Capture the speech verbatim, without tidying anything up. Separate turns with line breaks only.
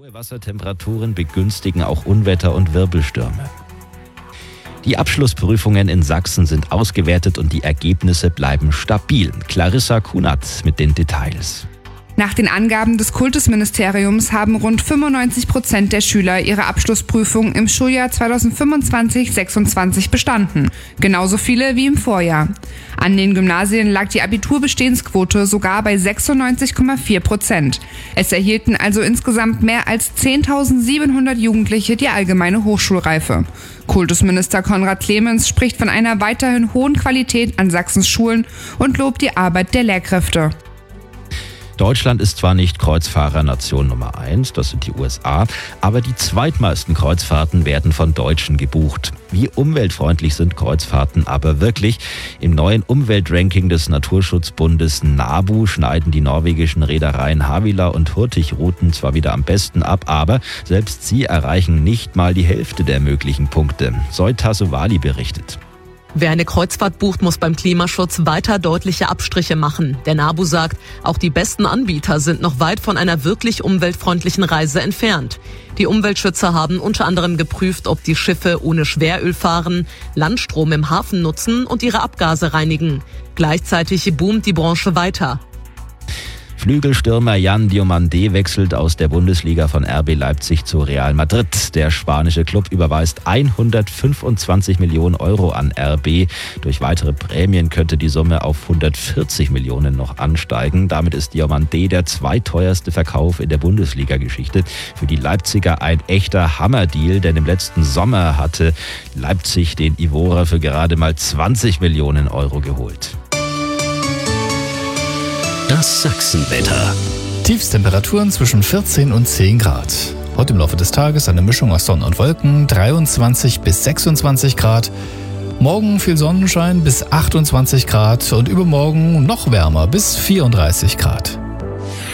Hohe Wassertemperaturen begünstigen auch Unwetter und Wirbelstürme. Die Abschlussprüfungen in Sachsen sind ausgewertet und die Ergebnisse bleiben stabil. Clarissa Kunert mit den Details.
Nach den Angaben des Kultusministeriums haben rund fünfundneunzig Prozent der Schüler ihre Abschlussprüfung im Schuljahr zweitausendfünfundzwanzig sechsundzwanzig bestanden. Genauso viele wie im Vorjahr. An den Gymnasien lag die Abiturbestehensquote sogar bei sechsundneunzig Komma vier Prozent. Es erhielten also insgesamt mehr als zehntausendsiebenhundert Jugendliche die allgemeine Hochschulreife. Kultusminister Konrad Clemens spricht von einer weiterhin hohen Qualität an Sachsens Schulen und lobt die Arbeit der Lehrkräfte.
Deutschland ist zwar nicht Kreuzfahrernation Nummer eins, das sind die U S A, aber die zweitmeisten Kreuzfahrten werden von Deutschen gebucht. Wie umweltfreundlich sind Kreuzfahrten aber wirklich? Im neuen Umweltranking des Naturschutzbundes NABU schneiden die norwegischen Reedereien Havila und Hurtigruten zwar wieder am besten ab, aber selbst sie erreichen nicht mal die Hälfte der möglichen Punkte. Zoe Tassovali berichtet.
Wer eine Kreuzfahrt bucht, muss beim Klimaschutz weiter deutliche Abstriche machen. Der NABU sagt, auch die besten Anbieter sind noch weit von einer wirklich umweltfreundlichen Reise entfernt. Die Umweltschützer haben unter anderem geprüft, ob die Schiffe ohne Schweröl fahren, Landstrom im Hafen nutzen und ihre Abgase reinigen. Gleichzeitig boomt die Branche weiter.
Flügelstürmer Jan Diomandé wechselt aus der Bundesliga von R B Leipzig zu Real Madrid. Der spanische Klub überweist hundertfünfundzwanzig Millionen Euro an R B. Durch weitere Prämien könnte die Summe auf hundertvierzig Millionen noch ansteigen. Damit ist Diomandé der zweiteuerste Verkauf in der Bundesliga-Geschichte. Für die Leipziger ein echter Hammerdeal, denn im letzten Sommer hatte Leipzig den Ivorer für gerade mal zwanzig Millionen Euro geholt.
Das Sachsenwetter.
Tiefstemperaturen zwischen vierzehn und zehn Grad. Heute im Laufe des Tages eine Mischung aus Sonne und Wolken, dreiundzwanzig bis sechsundzwanzig Grad. Morgen viel Sonnenschein bis achtundzwanzig Grad und übermorgen noch wärmer bis vierunddreißig Grad.